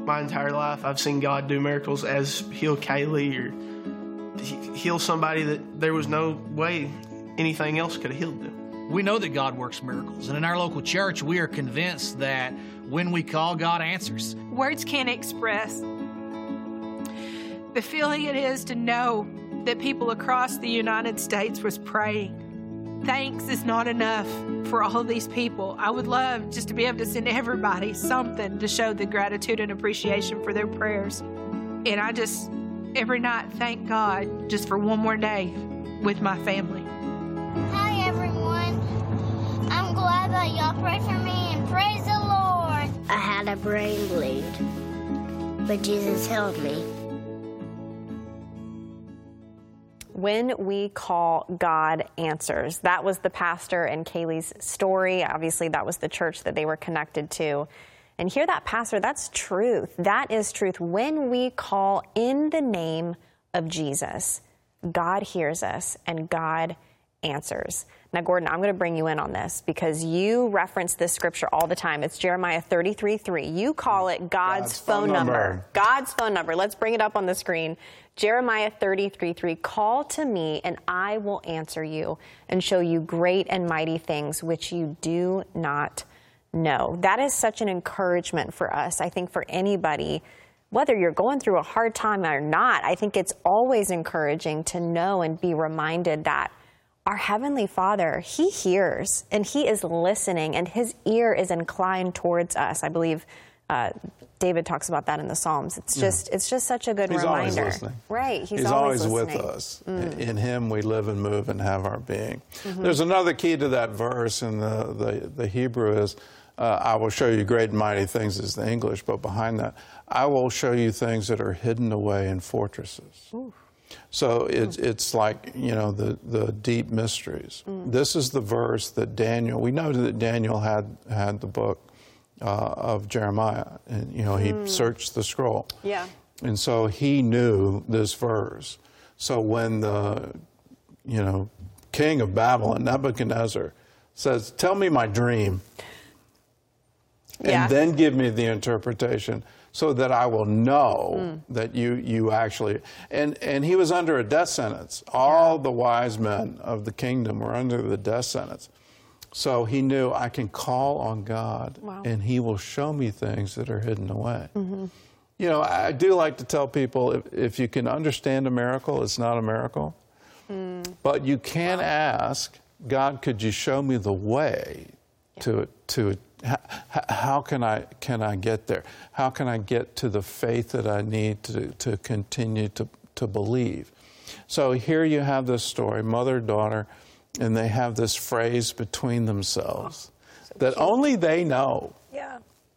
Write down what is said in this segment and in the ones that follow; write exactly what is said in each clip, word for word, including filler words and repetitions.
my entire life, I've seen God do miracles as heal Kaylee or heal somebody that there was no way anything else could have healed them. We know that God works miracles, and in our local church, we are convinced that when we call, God answers. Words can't express the feeling it is to know that people across the United States was praying. Thanks is not enough for all these people. I would love just to be able to send everybody something to show the gratitude and appreciation for their prayers. And I just, every night, thank God just for one more day with my family. Hi, everyone. I'm glad that y'all prayed for me, and praise the Lord. I had a brain bleed, but Jesus healed me. When we call, God answers. That was the pastor and Kaylee's story. Obviously, that was the church that they were connected to. And hear that, pastor, that's truth. That is truth. When we call in the name of Jesus, God hears us and God answers. Now, Gordon, I'm going to bring you in on this because you reference this scripture all the time. It's Jeremiah thirty-three three. You call it God's, God's phone, phone number. number. God's phone number. Let's bring it up on the screen. Jeremiah thirty-three three. Call to me and I will answer you and show you great and mighty things which you do not know. That is such an encouragement for us. I think for anybody, whether you're going through a hard time or not, I think it's always encouraging to know and be reminded that our Heavenly Father, He hears and He is listening and His ear is inclined towards us. I believe uh, David talks about that in the Psalms. It's just yeah. it's just such a good He's reminder. He's always listening. Right. He's, He's always, always listening. with us. Mm. In Him we live and move and have our being. Mm-hmm. There's another key to that verse in the, the, the Hebrew is, uh, I will show you great and mighty things is the English, but behind that, I will show you things that are hidden away in fortresses. Ooh. So it's, it's like, you know, the, the deep mysteries. Mm. This is the verse that Daniel, we know that Daniel had, had the book uh, of Jeremiah. And, you know, he mm. searched the scroll. Yeah. And so he knew this verse. So when the, you know, king of Babylon, Nebuchadnezzar, says, tell me my dream, yeah. and then give me the interpretation, so that I will know mm. that you you actually, and, and he was under a death sentence. All the wise men of the kingdom were under the death sentence. So he knew I can call on God wow. and He will show me things that are hidden away. Mm-hmm. You know, I do like to tell people, if, if you can understand a miracle, it's not a miracle. Mm. But you can wow. ask, God, could you show me the way yeah. to to it? How, how can I can I get there? How can I get to the faith that I need to, to continue to, to believe? So here you have this story, mother, daughter, and they have this phrase between themselves oh, so that cute. Only they know. Yeah.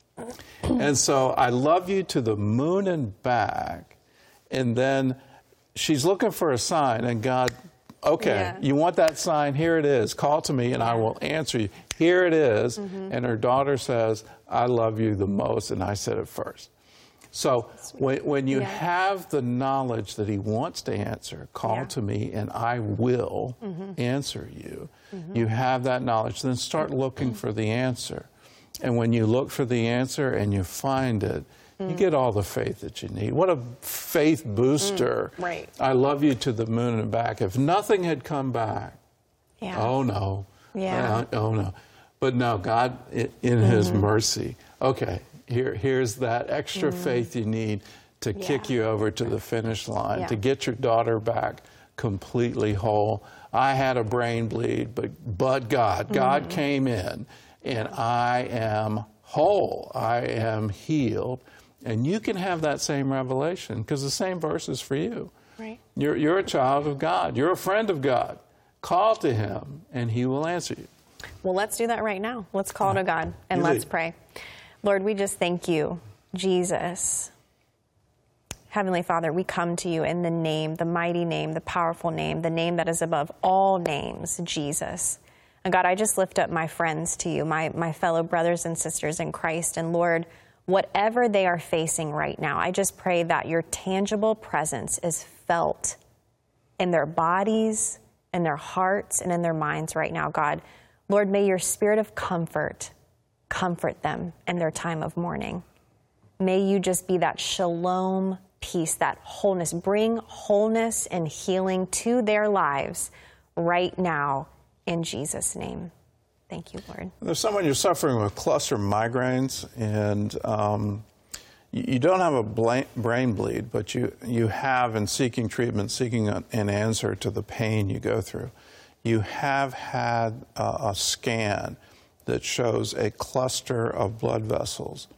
And so I love you to the moon and back. And then she's looking for a sign, and God, okay, yeah. you want that sign? Here it is. Call to me, and I will answer you. Here it is. Mm-hmm. And her daughter says, I love you the most, and I said it first. So when, when you yeah. have the knowledge that He wants to answer, call yeah. to me, and I will mm-hmm. answer you. Mm-hmm. You have that knowledge. Then start looking for the answer. And when you look for the answer and you find it, mm. you get all the faith that you need. What a faith booster. Mm. Right. I love you to the moon and back. If nothing had come back, yeah. oh no. Yeah. Uh, oh no. But no, God, in, in mm-hmm. His mercy, okay, here, here's that extra mm. faith you need to yeah. kick you over to the finish line, yeah. to get your daughter back completely whole. I had a brain bleed, but, but God, God mm. came in, and I am whole. I am healed. And you can have that same revelation because the same verse is for you. Right. You're, you're a child of God. You're a friend of God. Call to Him, and He will answer you. Well, let's do that right now. Let's call to God, and let's pray. Lord, we just thank you, Jesus. Heavenly Father, we come to you in the name, the mighty name, the powerful name, the name that is above all names, Jesus. And God, I just lift up my friends to you, my, my fellow brothers and sisters in Christ. And Lord, whatever they are facing right now, I just pray that your tangible presence is felt in their bodies, in their hearts, and in their minds right now, God. Lord, may your spirit of comfort comfort them in their time of mourning. May you just be that shalom peace, that wholeness. Bring wholeness and healing to their lives right now in Jesus' name. Thank you, Lord. There's someone you're suffering with cluster migraines, and um, you, you don't have a bla- brain bleed, but you, you have, in seeking treatment, seeking a, an answer to the pain you go through, you have had a, a scan that shows a cluster of blood vessels.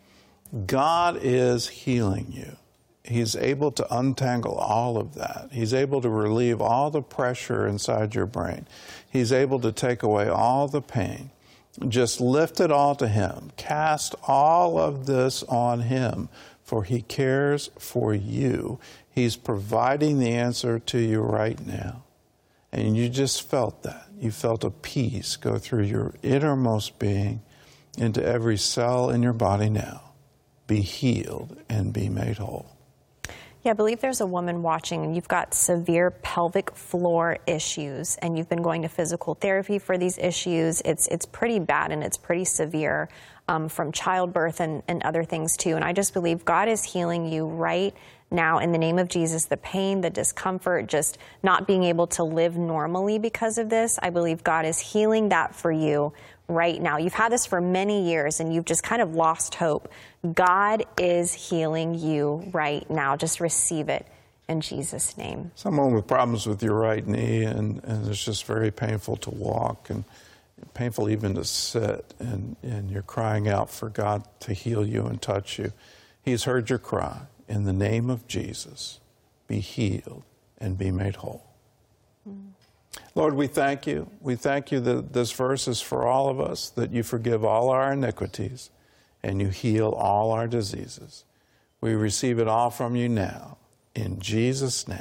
God is healing you. He's able to untangle all of that. He's able to relieve all the pressure inside your brain. He's able to take away all the pain. Just lift it all to Him. Cast all of this on Him, for He cares for you. He's providing the answer to you right now. And you just felt that. You felt a peace go through your innermost being into every cell in your body now. Be healed and be made whole. Yeah, I believe there's a woman watching, and you've got severe pelvic floor issues, and you've been going to physical therapy for these issues. It's it's pretty bad, and it's pretty severe um, from childbirth and, and other things, too. And I just believe God is healing you right now in the name of Jesus. The pain, the discomfort, just not being able to live normally because of this, I believe God is healing that for you right now. You've had this for many years, and you've just kind of lost hope. God is healing you right now. Just receive it in Jesus' name. Someone with problems with your right knee, and, and it's just very painful to walk and painful even to sit, and, and you're crying out for God to heal you and touch you. He's heard your cry. In the name of Jesus, be healed and be made whole. Mm. Lord, we thank you. We thank you that this verse is for all of us, that you forgive all our iniquities and you heal all our diseases. We receive it all from you now. In Jesus' name,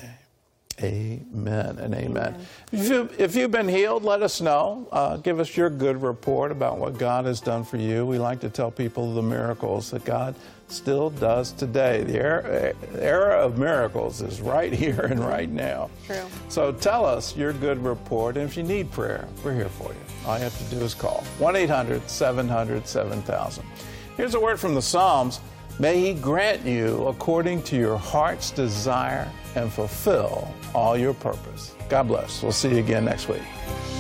amen and amen. amen. If, you, if you've been healed, let us know. Uh, give us your good report about what God has done for you. We like to tell people the miracles that God still does today. The era, era of miracles is right here and right now. True. So tell us your good report, and if you need prayer, we're here for you. All you have to do is call one eight hundred seven hundred seven thousand. Here's a word from the Psalms. May He grant you according to your heart's desire and fulfill all your purpose. God bless. We'll see you again next week.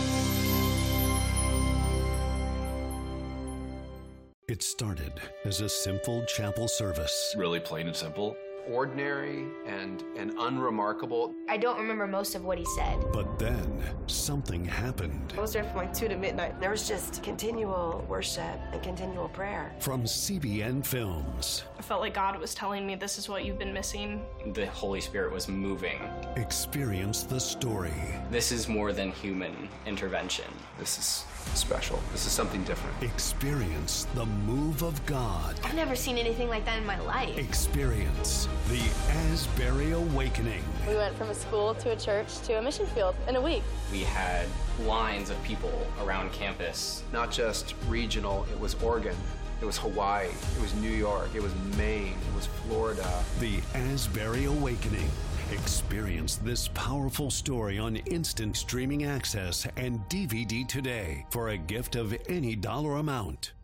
It started as a simple chapel service. Really plain and simple. Ordinary and, and unremarkable. I don't remember most of what he said. But then something happened. I was there from like two to midnight. There was just continual worship and continual prayer. From C B N Films. I felt like God was telling me this is what you've been missing. The Holy Spirit was moving. Experience the story. This is more than human intervention. This is special. This is something different. Experience the move of God. I've never seen anything like that in my life. Experience the Asbury Awakening. We went from a school to a church to a mission field in a week. We had lines of people around campus. Not just regional, it was Oregon, it was Hawaii, it was New York, it was Maine, it was Florida. The Asbury Awakening. Experience this powerful story on instant streaming access and D V D today for a gift of any dollar amount.